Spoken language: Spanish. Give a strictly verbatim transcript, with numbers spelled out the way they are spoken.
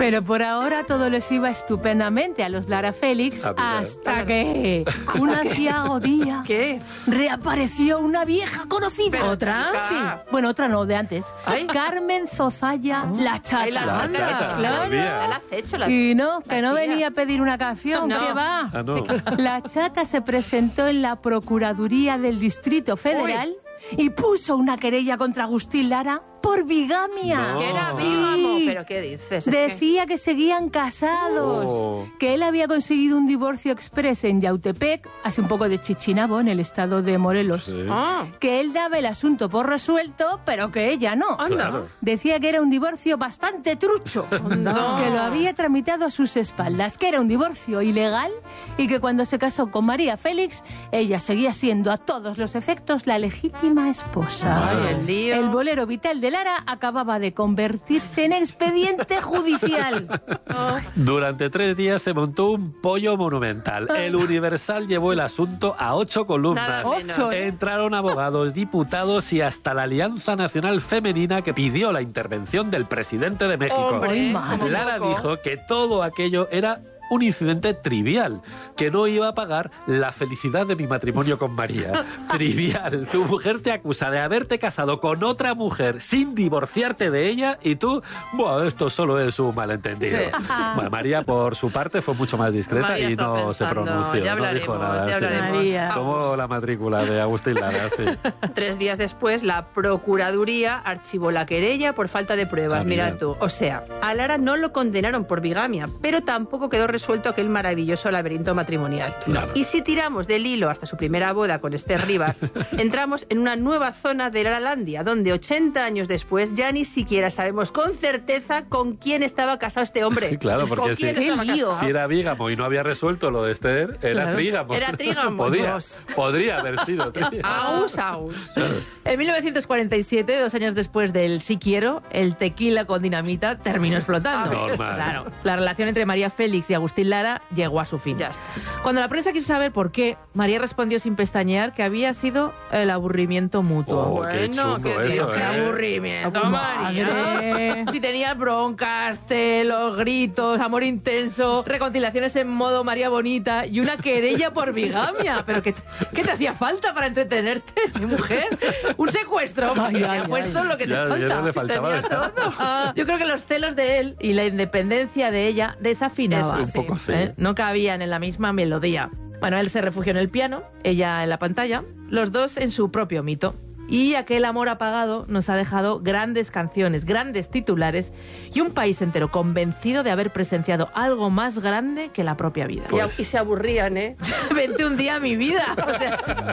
Pero por ahora todo les iba estupendamente a los Lara Félix, hasta que un aciago día ¿Qué? reapareció una vieja conocida. ¿Otra? Sí. Bueno, otra no, de antes. Ay. Carmen Zozaya, la chata. Ay, la chata. La chata, Claro. todavía. Ya la has hecho, la... Y no, que no la tía. venía a pedir una canción, No. ¿qué va? Ah, no. La chata se presentó en la Procuraduría del Distrito Federal y puso una querella contra Agustín Lara por bigamia. No. Que era Sí. bígamo, pero ¿qué dices? Es que- Decía que seguían casados, Oh. que él había conseguido un divorcio express en Yautepec, hace un poco de Chichinabo, en el estado de Morelos. Sí. Ah, Que él daba el asunto por resuelto, pero que ella no. anda. Claro. Decía que era un divorcio bastante trucho, No. que lo había tramitado a sus espaldas, que era un divorcio ilegal y que cuando se casó con María Félix, ella seguía siendo a todos los efectos la legítima esposa. Ay, el lío. El bolero vital de Lara acababa de convertirse en expediente judicial. Durante tres días se montó un pollo monumental. El Universal llevó el asunto a ocho columnas. Nada menos. Ocho, ¿eh? Entraron abogados, diputados y hasta la Alianza Nacional Femenina, que pidió la intervención del presidente de México. Hombre, Ay, madre. como Lara loco. dijo que todo aquello era un incidente trivial, que no iba a pagar la felicidad de mi matrimonio con María. Trivial. Tu mujer te acusa de haberte casado con otra mujer sin divorciarte de ella y tú, bueno, esto solo es un malentendido. Sí. Bueno, María, por su parte, fue mucho más discreta María y está no se pensando, pronunció, ya no dijo hablaremos, nada. ya sí. hablaremos. María. Tomó la matrícula de Agustín Lara, sí. Tres días después, la Procuraduría archivó la querella por falta de pruebas. Ah, Mira mira. tú. O sea, a Lara no lo condenaron por bigamia, pero tampoco quedó resuelto aquel maravilloso laberinto matrimonial. Claro. Y si tiramos del hilo hasta su primera boda con Esther Rivas, entramos en una nueva zona de Laralandia, donde ochenta años después ya ni siquiera sabemos con certeza con quién estaba casado este hombre. Sí, claro, porque ¿Con si, quién estaba Qué lío. casado? si era bígamo y no había resuelto lo de Esther, era Claro. trígamo. Era trígamo. Podría, Dios. podría haber sido trígamo. Aus, aus. En mil novecientos cuarenta y siete, dos años después del Sí Quiero, el tequila con dinamita terminó explotando. Ah, normal. Claro, la relación entre María Félix y Agustín Lara llegó a su fin. Ya está. Cuando la prensa quiso saber por qué, María respondió sin pestañear que había sido el aburrimiento mutuo. Oh, qué Bueno, chungo qué eso, bien. ¡Qué ¿eh? aburrimiento, Madre. María! Si tenías broncas, celos, gritos, amor intenso, reconciliaciones en modo María Bonita y una querella por bigamia. ¿Pero qué, qué te hacía falta para entretenerte, mi mujer? Un secuestro, María. Ay, ay, Ha puesto ay. lo que te Ya, ya falta. no le faltaba tenía de estar. todo. Ah, yo creo que los celos de él y la independencia de ella desafinaban. Eso Un poco sí. ¿eh? No cabían en la misma melodía. Bueno, él se refugió en el piano, ella en la pantalla, los dos en su propio mito. Y aquel amor apagado nos ha dejado grandes canciones, grandes titulares y un país entero convencido de haber presenciado algo más grande que la propia vida. Y, a- y se aburrían, ¿eh? Vente un día a mi vida. O sea,